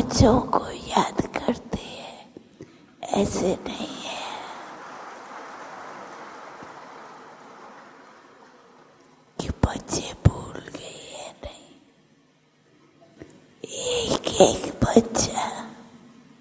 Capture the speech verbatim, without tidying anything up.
बच्चों को याद करते हैं, ऐसे नहीं है। कि बच्चे भूल गए हैं, नहीं, एक एक बच्चा